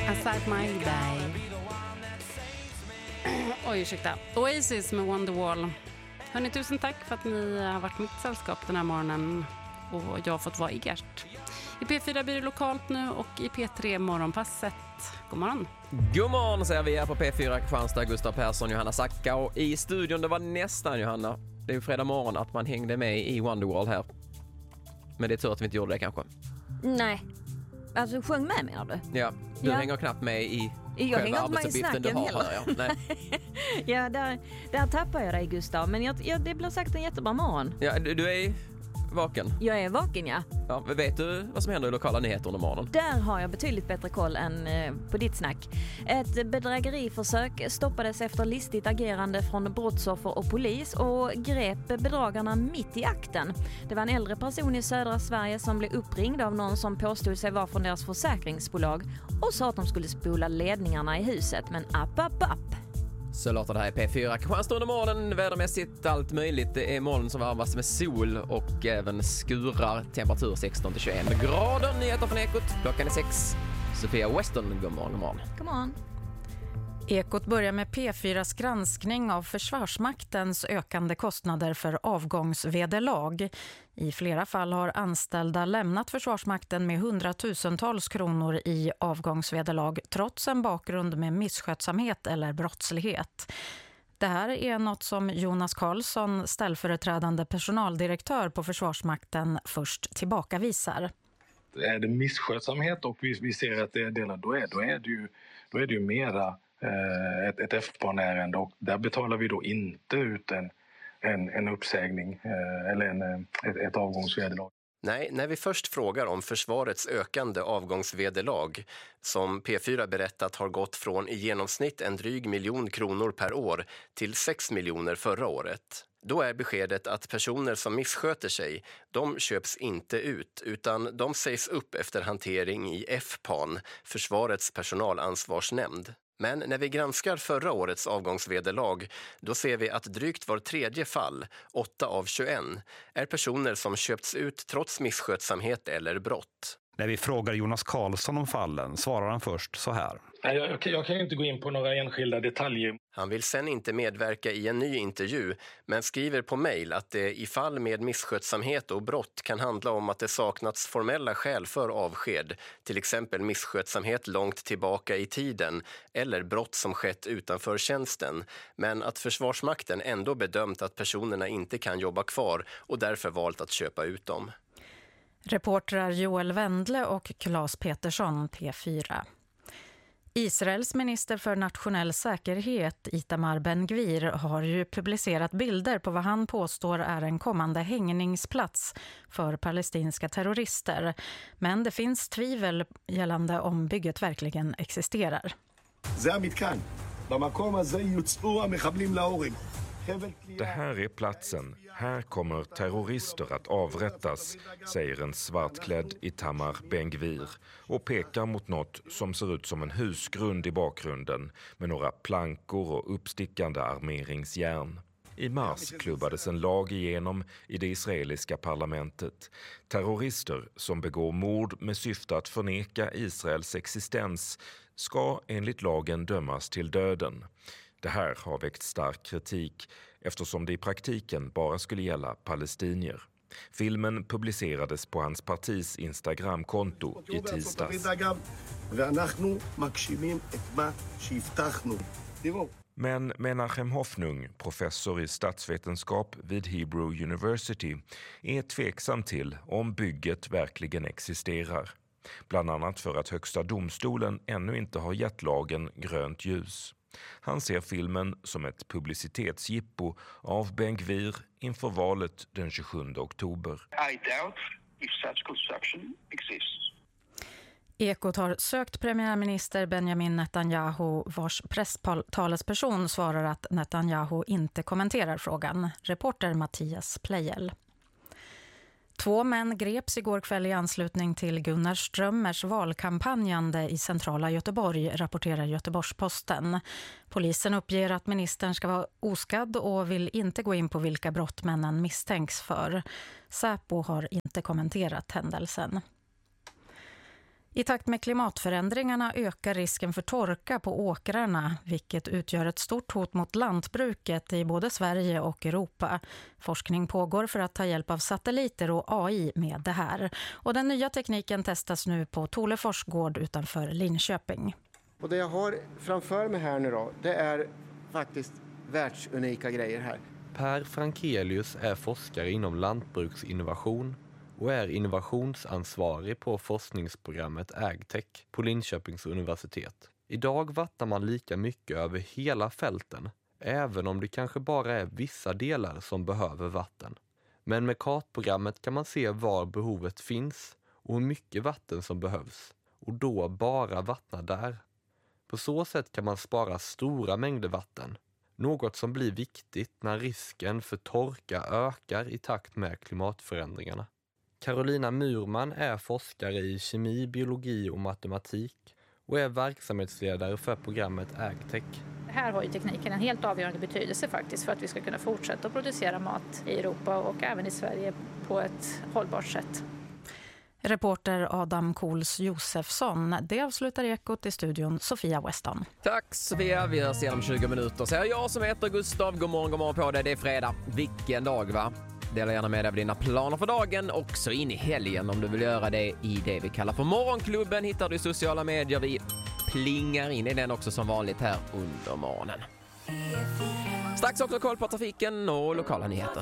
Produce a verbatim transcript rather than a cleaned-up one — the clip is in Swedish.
Aside My Day. Oj, ursäkta. Oasis med Wonderwall. Hörrni, tusen tack för att ni har varit mitt sällskap den här morgonen. Och jag har fått vara i Gert. I P fyra blir det lokalt nu och i P tre morgonpasset. God morgon. God morgon säger vi här på P fyra Kristianstad, Gustav Persson, Johanna Sacka. Och i studion, det var nästan Johanna. Det är ju fredag morgon att man hängde med i Wonderwall här. Men det är tur att vi inte gjorde det kanske. Nej. Alltså sjöng med menar du? Ja, du ja. hänger knappt med i jag hänger inte med i snacken har, heller. jag. Nej. ja, där, där tappar jag dig Gustav. Men jag, jag, det blir sagt en jättebra morgon. Ja, du, du är vaken. Jag är vaken, ja. Ja. Vet du vad som händer i lokala nyheter under morgonen? Där har jag betydligt bättre koll än eh, på ditt snack. Ett bedrägeriförsök stoppades efter listigt agerande från brottsoffer och polis och grep bedragarna mitt i akten. Det var en äldre person i södra Sverige som blev uppringd av någon som påstod sig vara från deras försäkringsbolag och sa att de skulle spola ledningarna i huset. Men app, app, app. Så låter det här i P fyra. Kristianstad under morgonen, vädermässigt allt möjligt. Det är morgon som varmas med sol och även skurar. Temperatur sexton till tjugoen grader. Nyheter från Ekot. Klockan är sex. Sofia Weston, god morgon, god morgon. God morgon. Ekot börjar med P fyras granskning av Försvarsmaktens ökande kostnader för avgångsvederlag. I flera fall har anställda lämnat Försvarsmakten med hundratusentals kronor i avgångsvederlag trots en bakgrund med misskötsamhet eller brottslighet. Det här är något som Jonas Karlsson, ställföreträdande personaldirektör på Försvarsmakten, först tillbakavisar. Är det misskötsamhet och vi, vi ser att det är delar, då är, då är det ju, då är det ju mera Ett, ett F P-ärende och där betalar vi då inte ut en, en, en uppsägning eh, eller en, ett, ett avgångsvederlag. Nej, när vi först frågar om försvarets ökande avgångsvederlag som P fyra berättat har gått från i genomsnitt en dryg miljon kronor per år till sex miljoner förra året. Då är beskedet att personer som missköter sig, de köps inte ut utan de sägs upp efter hantering i F P A N, Försvarets personalansvarsnämnd. Men när vi granskar förra årets avgångsvederlag, då ser vi att drygt var tredje fall, åtta av tjugoen, är personer som köpts ut trots misskötsamhet eller brott. När vi frågar Jonas Karlsson om fallen svarar han först så här. Jag, jag, jag kan inte gå in på några enskilda detaljer. Han vill sen inte medverka i en ny intervju, men skriver på mejl att det i fall med misskötsamhet och brott kan handla om att det saknats formella skäl för avsked, till exempel misskötsamhet långt tillbaka i tiden eller brott som skett utanför tjänsten, men att Försvarsmakten ändå bedömt att personerna inte kan jobba kvar och därför valt att köpa ut dem. Reportrar Joel Wendle och Claes Petersson, P fyra. Israels minister för nationell säkerhet, Itamar Ben-Gvir, har ju publicerat bilder på vad han påstår är en kommande hängningsplats för palestinska terrorister. Men det finns tvivel gällande om bygget verkligen existerar. Det här är platsen. Här kommer terrorister att avrättas, säger en svartklädd Itamar Ben-Gvir och pekar mot något som ser ut som en husgrund i bakgrunden med några plankor och uppstickande armeringsjärn. I mars klubbades en lag igenom i det israeliska parlamentet. Terrorister som begår mord med syfte att förneka Israels existens ska enligt lagen dömas till döden. Det här har väckt stark kritik eftersom det i praktiken bara skulle gälla palestinier. Filmen publicerades på hans partis Instagramkonto i tisdags. Men Menachem Hoffnung, professor i statsvetenskap vid Hebrew University, är tveksam till om bygget verkligen existerar. Bland annat för att högsta domstolen ännu inte har gett lagen grönt ljus. Han ser filmen som ett publicitetsjippo av Ben-Gvir inför valet den tjugosjunde oktober. I doubt if such construction exists. Ekot har sökt premiärminister Benjamin Netanyahu, vars presstalesperson svarar att Netanyahu inte kommenterar frågan. Reporter Mattias Plejel. Två män greps igår kväll i anslutning till Gunnar Strömmers valkampanjande i centrala Göteborg, rapporterar Göteborgs-Posten. Polisen uppger att ministern ska vara oskadd och vill inte gå in på vilka brott männen misstänks för. Säpo har inte kommenterat händelsen. I takt med klimatförändringarna ökar risken för torka på åkrarna, vilket utgör ett stort hot mot lantbruket i både Sverige och Europa. Forskning pågår för att ta hjälp av satelliter och A I med det här. Och den nya tekniken testas nu på Tolefors gård utanför Linköping. Och det jag har framför mig här nu då, det är faktiskt världsunika grejer här. Per Frankelius är forskare inom lantbruksinnovation och är innovationsansvarig på forskningsprogrammet AgTech på Linköpings universitet. Idag vattnar man lika mycket över hela fälten, även om det kanske bara är vissa delar som behöver vatten. Men med kartprogrammet kan man se var behovet finns och hur mycket vatten som behövs, och då bara vattna där. På så sätt kan man spara stora mängder vatten, något som blir viktigt när risken för torka ökar i takt med klimatförändringarna. Carolina Murman är forskare i kemi, biologi och matematik och är verksamhetsledare för programmet AgTech. Här har ju tekniken en helt avgörande betydelse faktiskt för att vi ska kunna fortsätta att producera mat i Europa och även i Sverige på ett hållbart sätt. Reporter Adam Kohls Josefsson. Det avslutar Ekot i studion Sofia Weston. Tack Sofia, vi hörs igen om tjugo minuter. Så jag som heter Gustav, god morgon, god morgon på dig. Det är fredag. Vilken dag va? Dela gärna med dig av dina planer för dagen, också in i helgen om du vill göra det i det vi kallar för Morgonklubben. Hittar du i sociala medier, vi plingar in i den också som vanligt här under morgonen. Strax också koll på trafiken och lokala nyheter.